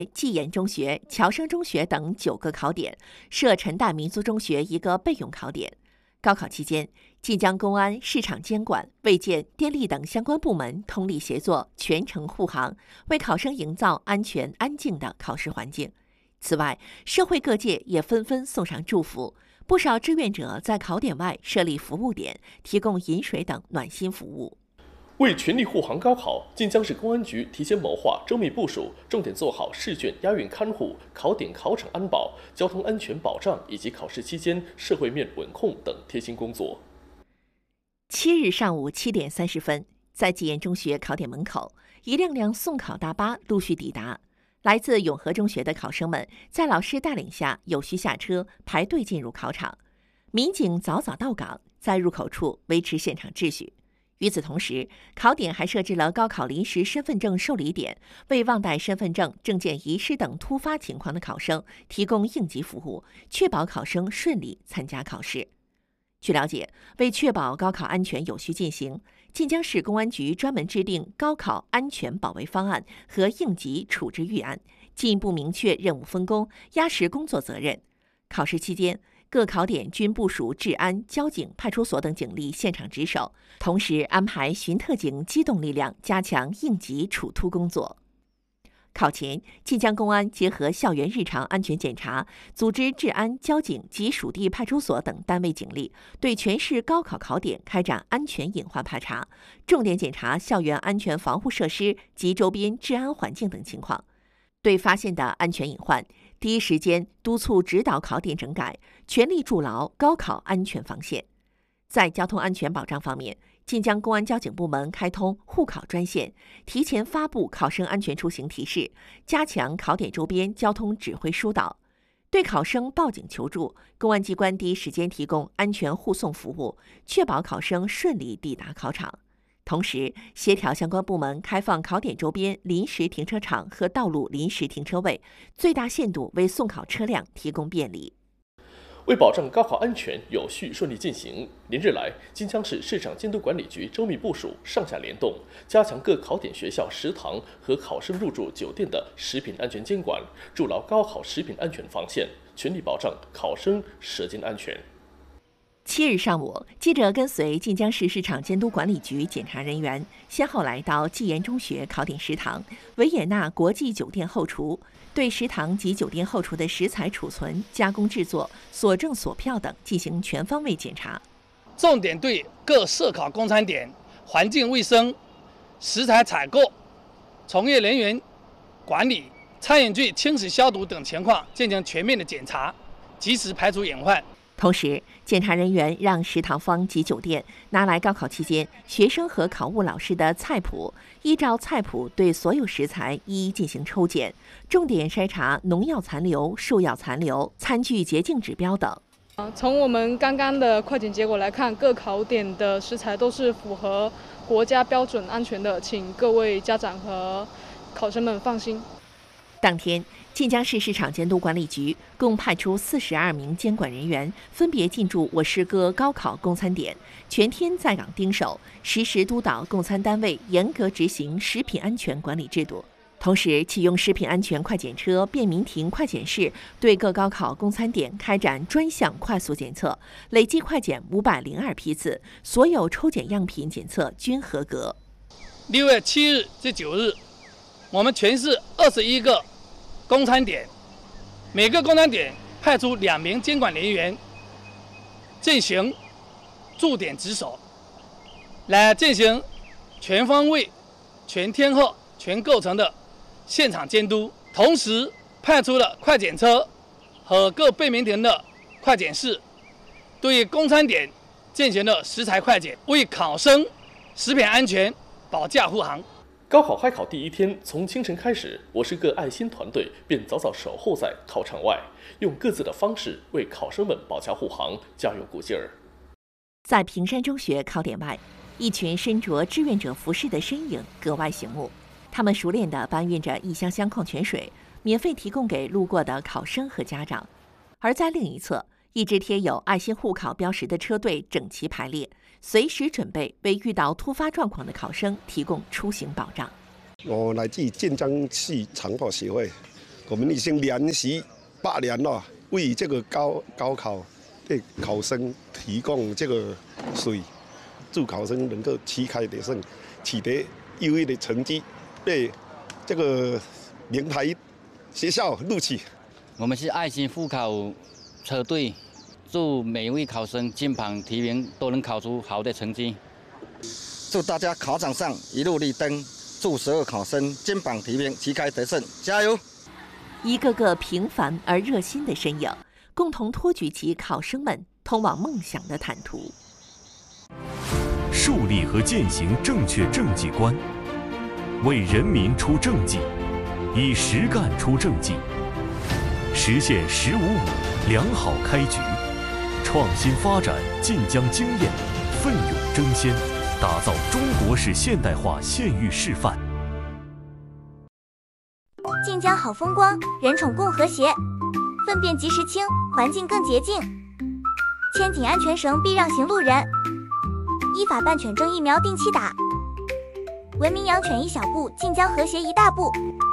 济研中学、侨生中学等9个考点，设陈大民族中学1个备用考点。高考期间，晋江公安、市场监管、卫健、电力等相关部门通力协作，全程护航，为考生营造安全安静的考试环境。此外，社会各界也纷纷送上祝福，不少志愿者在考点外设立服务点，提供饮水等暖心服务。 为全力护航高考，晋江市公安局提前谋划、周密部署，重点做好试卷押运看护、考点考场安保、交通安全保障以及考试期间社会面稳控等贴心工作。 7日上午7点30分，在济研中学考点门口，一辆辆送考大巴陆续抵达。来自永和中学的考生们在老师带领下有序下车，排队进入考场。民警早早到岗，在入口处维持现场秩序。与此同时，考点还设置了高考临时身份证受理点，为忘带身份证、证件遗失等突发情况的考生提供应急服务，确保考生顺利参加考试。据了解，为确保高考安全有序进行，晋江市公安局专门制定高考安全保卫方案和应急处置预案，进一步明确任务分工，压实工作责任。考试期间，各考点均部署治安、交警、派出所等警力现场值守，同时安排巡特警机动力量加强应急处突工作。考前，晋江公安结合校园日常安全检查，组织治安、交警及属地派出所等单位警力，对全市高考考点开展安全隐患排查，重点检查校园安全防护设施及周边治安环境等情况。对发现的安全隐患，第一时间督促指导考点整改，全力筑牢高考安全防线。在交通安全保障方面，晋江公安交警部门开通护考专线，提前发布考生安全出行提示，加强考点周边交通指挥疏导。对考生报警求助，公安机关第一时间提供安全护送服务，确保考生顺利抵达考场。同时，协调相关部门开放考点周边临时停车场和道路临时停车位，最大限度为送考车辆提供便利。 为保证高考安全有序顺利进行，连日来，晋江市市场监督管理局周密部署，上下联动，加强各考点学校食堂和考生入住酒店的食品安全监管，筑牢高考食品安全防线，全力保障考生舌尖安全。 7日上午，记者跟随晋江市市场监督管理局检查人员，先后来到济研中学考点食堂、维也纳国际酒店后厨，对食堂及酒店后厨的食材储存、加工制作、所证所票等进行全方位检查， 重点对各设考供餐点环境卫生、食材采购、从业人员管理、餐饮具清洗消毒等情况进行全面的检查，及时排除隐患。 同时，检查人员让食堂方及酒店拿来高考期间学生和考务老师的菜谱，依照菜谱对所有食材一一进行抽检，重点筛查农药残留、兽药残留、餐具洁净指标等。 从我们刚刚的快检结果来看，各考点的食材都是符合国家标准安全的，请各位家长和考生们放心。 当天，晋江市市场监督管理局共派出42名监管人员，分别进驻我市各高考供餐点，全天在岗盯守，实时督导供餐单位严格执行食品安全管理制度。同时，启用食品安全快检车、便民停快检室，对各高考供餐点开展专项快速检测，累计快检502批次，所有抽检样品检测均合格。 6月7日至9日，我们全市21个供餐点，每个供餐点派出2名监管人员进行驻点值守，来进行全方位、全天候、全构成的现场监督。同时派出了快检车和各便民停的快检室，对供餐点进行了食材快检，为考生食品安全保驾护航。 高考开考第一天，从清晨开始，我市各爱心团队便早早守候在考场外，用各自的方式为考生们保驾护航，加油鼓劲儿。 在平山中学考点外，一群身着志愿者服饰的身影格外醒目，他们熟练地搬运着一箱箱矿泉水，免费提供给路过的考生和家长。而在另一侧，一支贴有爱心护考标识的车队整齐排列，随时准备为遇到突发状况的考生提供出行保障。 我来自晋江市长跑协会， 我们已经连续8年了，为这个高考的考生提供这个水，祝考生能够旗开得胜，取得优异的成绩，被这个名牌学校录取。 我们是爱心复考车队，祝每一位考生金榜题名，都能考出好的成绩。 祝大家考场上一路绿灯，祝所有考生金榜题名，旗开得胜，加油！ 一个个平凡而热心的身影，共同托举起考生们通往梦想的坦途。 树立和践行正确政绩观，为人民出政绩，以实干出政绩，实现“15+5”良好开局，创新发展晋江经验，奋勇争先，打造中国式现代化县域示范。 晋江好风光，人宠共和谐，粪便及时清，环境更洁净。牵紧安全绳，避让行路人。依法办犬证疫苗定期打。文明养犬一小步，晋江和谐一大步。